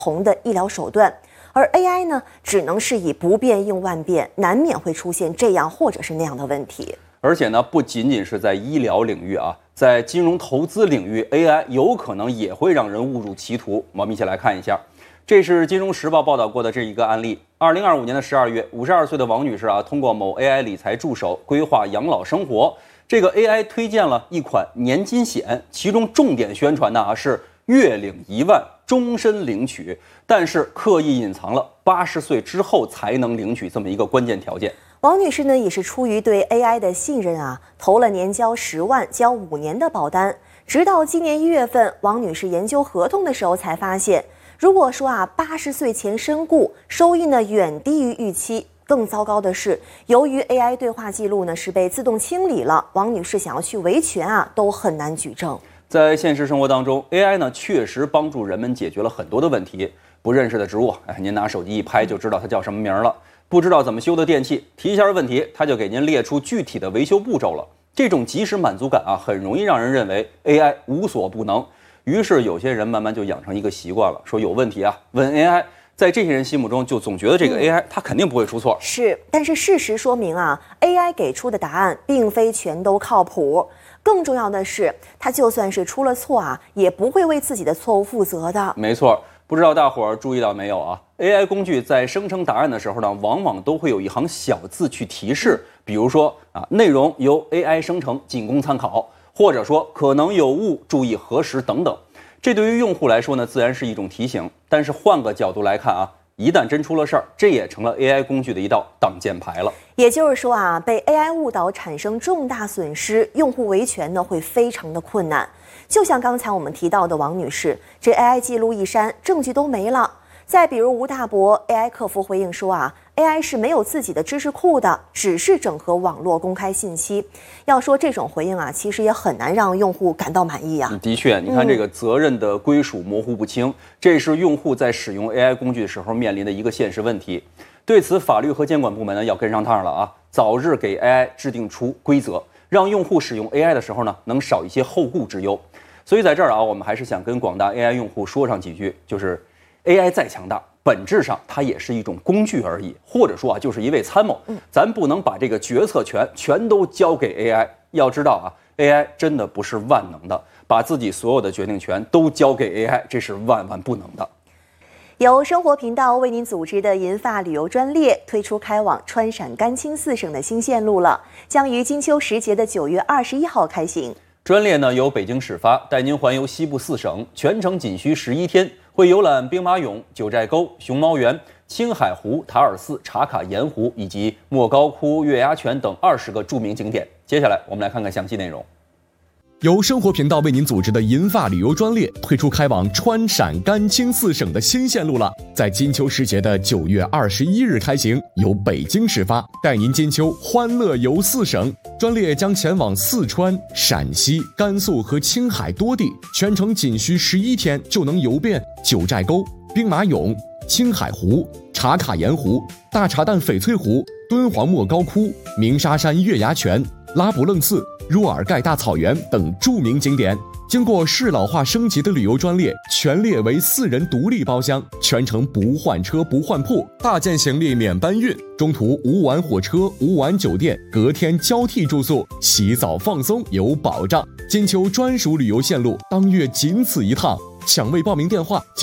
同的医疗手段。而 AI 呢，只能是以不变应万变，难免会出现这样或者是那样的问题。 而且呢，不仅仅是在医疗领域啊，在金融投资领域 ，AI 有可能也会让人误入歧途。我们一起来看一下，这是《金融时报》报道过的这一个案例。2025年的12月，52岁的王女士啊，通过某 AI 理财助手规划养老生活。这个 AI 推荐了一款年金险，其中重点宣传的是月领1万，终身领取，但是刻意隐藏了80岁之后才能领取这么一个关键条件。 王女士呢，也是出于对 AI 的信任啊，投了年交10万、交5年的保单。直到今年1月份，王女士研究合同的时候才发现，如果说80岁前身故，收益呢远低于预期。更糟糕的是，由于 AI 对话记录呢是被自动清理了，王女士想要去维权都很难举证。 在现实生活当中 ，AI 呢确实帮助人们解决了很多的问题。不认识的植物，您拿手机一拍就知道它叫什么名了。不知道怎么修的电器，提一下问题，它就给您列出具体的维修步骤了。这种即时满足感很容易让人认为 AI 无所不能。于是有些人慢慢就养成一个习惯了，说有问题问 AI。在这些人心目中，就总觉得这个 AI 它肯定不会出错。 是，但是事实说明AI 给出的答案并非全都靠谱。更重要的是，它就算是出了错也不会为自己的错误负责的。 没错，不知道大伙儿注意到没有？AI 工具在生成答案的时候呢，往往都会有一行小字去提示，比如说内容由 AI 生成，仅供参考，或者说可能有误，注意核实等等。这对于用户来说呢，自然是一种提醒。但是换个角度来看一旦真出了事儿，这也成了 AI 工具的一道挡箭牌了。 也就是说被 AI 误导产生重大损失，用户维权呢会非常的困难。就像刚才我们提到的王女士，这 AI 记录一删，证据都没了。再比如吴大伯 ，AI 客服回应说AI 是没有自己的知识库的，只是整合网络公开信息。要说这种回应其实也很难让用户感到满意的确，你看这个责任的归属模糊不清，这是用户在使用 AI 工具的时候面临的一个现实问题。对此，法律和监管部门呢要跟上趟了早日给 AI 制定出规则，让用户使用 AI 的时候呢能少一些后顾之忧。所以在这儿我们还是想跟广大 AI 用户说上几句，就是 AI 再强大，本质上它也是一种工具而已，或者说就是一味参谋。咱不能把这个决策权全都交给 AI。要知道AI 真的不是万能的，把自己所有的决定权都交给 AI， 这是万万不能的。 由生活频道为您组织的银发旅游专列推出开往川陕甘青4省的新线路了，将于金秋时节的9月21号开行。 专列呢由北京始发，带您环游西部4省，全程仅需11天，会游览兵马俑、九寨沟、熊猫园、青海湖、塔尔寺、茶卡盐湖以及莫高窟、月牙泉等20个著名景点。接下来我们来看看详细内容。 由生活频道为您组织的银发旅游专列推出开往川陕甘青4省的新线路了，在金秋时节的9月21日开行，由北京始发，带您金秋欢乐游4省。专列将前往四川、陕西、甘肃和青海多地，全程仅需11天就能游遍九寨沟、兵马俑、青海湖、茶卡盐湖、大茶蛋翡翠湖、敦煌莫高窟、鸣沙山月牙泉、拉卜楞寺、若尔盖大草原等著名景点。经过适老化升级的旅游专列，全列为4人独立包厢，全程不换车不换铺，大件行李免搬运，中途无晚火车、无晚酒店，隔天交替住宿，洗澡放松有保障。金秋专属旅游线路，当月仅此一趟。抢位报名电话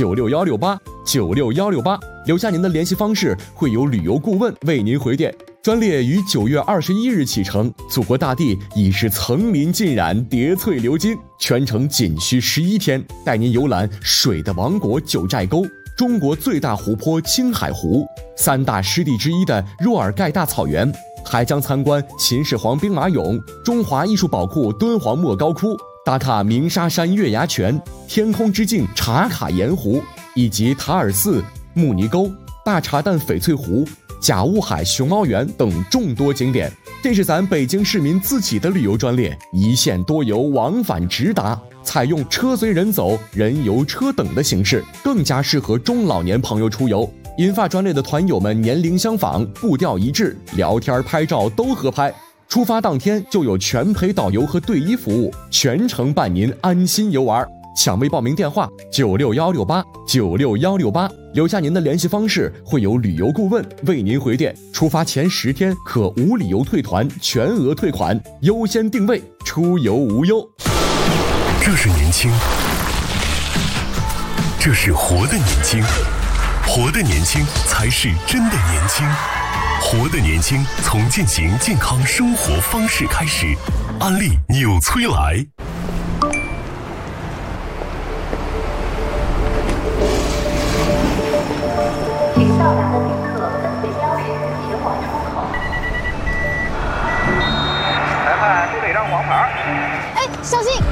96168，留下您的联系方式，会有旅游顾问为您回电。专列于9月21日启程，祖国大地已是层林尽染，叠翠流金，全程仅需11天，带您游览水的王国九寨沟、中国最大湖泊青海湖、3大湿地之一的若尔盖大草原，还将参观秦始皇兵马俑、中华艺术宝库敦煌莫高窟，打卡鸣沙山月牙泉、天空之镜茶卡盐湖，以及塔尔寺、慕尼沟、大茶蛋翡翠湖、甲乌海熊猫园等众多景点。这是咱北京市民自己的旅游专列，一线多游，往返直达，采用车随人走、人游车等的形式，更加适合中老年朋友出游。银发专列的团友们年龄相仿，步调一致，聊天拍照都合拍。出发当天就有全陪导游和队医服务，全程伴您安心游玩。 抢位报名电话96168，96168，留下您的联系方式，会有旅游顾问为您回电。出发前10天可无理由退团，全额退款，优先定位，出游无忧。 这是年轻，这是活的年轻，活的年轻才是真的年轻。活的年轻，从践行健康生活方式开始。安利纽崔莱。 请到达的旅客分别标识前往出口。 裁判，这里让黄牌。 哎，小心！